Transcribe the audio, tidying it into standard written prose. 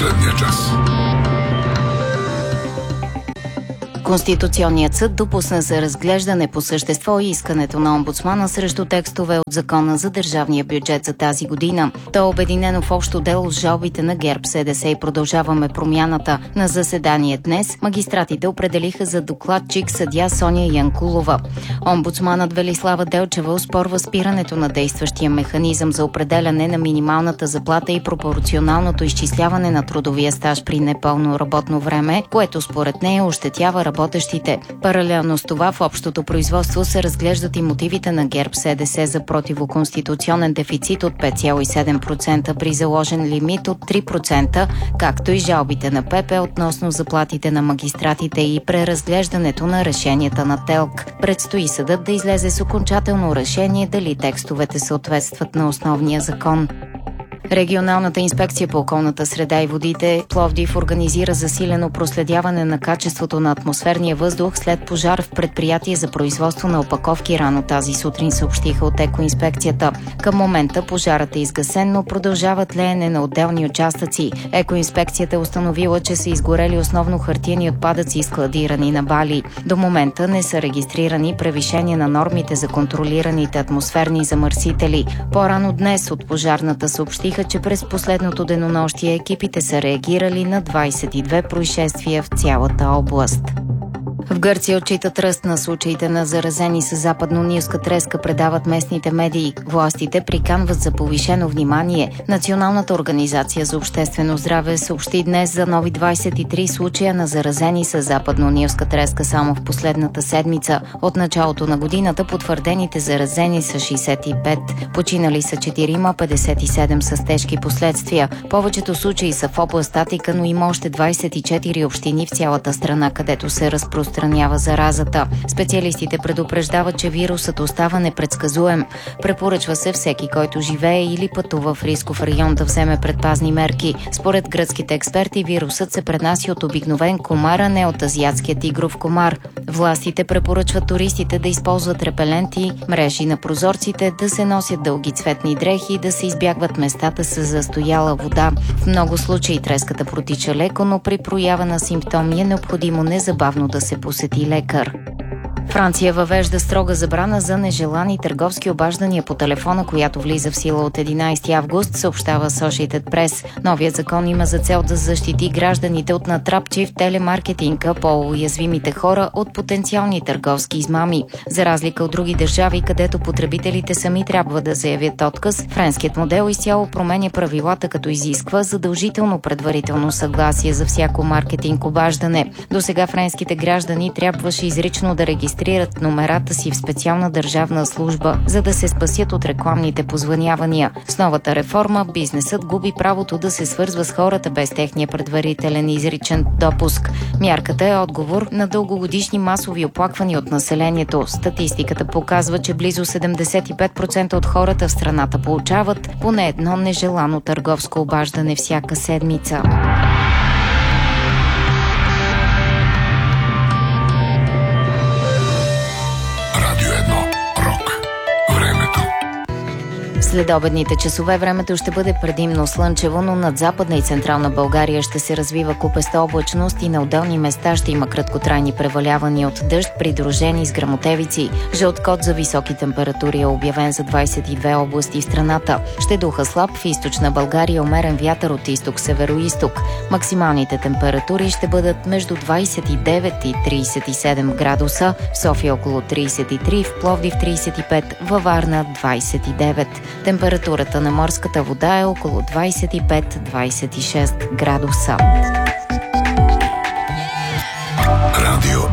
последния час. Конституционният съд допусна за разглеждане по същество искането на омбудсмана срещу текстове от Закона за държавния бюджет за тази година. То е обединено в общо дело с жалбите на ГЕРБ, СДС и Продължаваме промяната. На заседание днес магистратите определиха за докладчик съдия Соня Янкулова. Омбудсманът Велислава Делчева оспорва спирането на действащия механизъм за определяне на минималната заплата и пропорционалното изчисляване на трудовия стаж при непълно работно време, което според нея ощетява работещите. Паралелно с това в общото производство се разглеждат и мотивите на ГЕРБ СДС за противоконституционен дефицит от 5,7% при заложен лимит от 3%, както и жалбите на ПП относно заплатите на магистратите и преразглеждането на решенията на ТЕЛК. Предстои съдът да излезе с окончателно решение дали текстовете съответстват на основния закон. Регионалната инспекция по околната среда и водите Пловдив организира засилено проследяване на качеството на атмосферния въздух след пожар в предприятие за производство на опаковки рано тази сутрин, съобщиха от екоинспекцията. Към момента пожарът е изгасен, но продължава тлеене на отделни участъци. Екоинспекцията е установила, че са изгорели основно хартиени отпадъци, складирани на бали. До момента не са регистрирани превишения на нормите за контролираните атмосферни замърсители. По-рано днес от пожарната съобщиха, че през последното денонощие екипите са реагирали на 22 происшествия в цялата област. В Гърция отчитат ръст на случаите на заразени с западно-нилска треска, предават местните медии. Властите приканват за повишено внимание. Националната организация за обществено здраве съобщи днес за нови 23 случая на заразени с западно-нилска треска само в последната седмица. От началото на годината потвърдените заразени са 65. Починали са 4, 57 с тежки последствия. Повечето случаи са в област Атика, но има още 24 общини в цялата страна, където се разпространява заразата. Специалистите предупреждават, че вирусът остава непредсказуем. Препоръчва се всеки, който живее или пътува в рисков район, да вземе предпазни мерки. Според гръцките експерти, вирусът се пренася от обикновен комар, а не от азиатския тигров комар. Властите препоръчват туристите да използват репеленти, мрежи на прозорците, да се носят дълги цветни дрехи и да се избягват местата с застояла вода. В много случаи треската протича леко, но при проява на симптоми е необходимо незабавно да се посети лекар. Франция въвежда строга забрана за нежелани търговски обаждания по телефона, която влиза в сила от 11 август, съобщава Associated Press. Новият закон има за цел да защити гражданите от натрапчив телемаркетинг, по-уязвимите хора от потенциални търговски измами. За разлика от други държави, където потребителите сами трябва да заявят отказ, френският модел изцяло променя правилата, като изисква задължително предварително съгласие за всяко маркетинг обаждане. Досега френските граждани трябваше изрично да регистрират номерата си в специална държавна служба, за да се спасят от рекламните позвънявания. С новата реформа бизнесът губи правото да се свързва с хората без техния предварителен изричен допуск. Мярката е отговор на дългогодишни масови оплаквания от населението. Статистиката показва, че близо 75% от хората в страната получават поне едно нежелано търговско обаждане всяка седмица. Следобедните часове времето ще бъде предимно слънчево, но над Западна и Централна България ще се развива купеста облачност и на отделни места ще има краткотрайни превалявания от дъжд, придружени с гръмотевици. Жълт код за високи температури е обявен за 22 области в страната. Ще духа слаб в източна България, умерен вятър от изток-североизток. Максималните температури ще бъдат между 29 и 37 градуса, в София около 33, в Пловдив 35, във Варна 29. Температурата на морската вода е около 25-26 градуса. Радио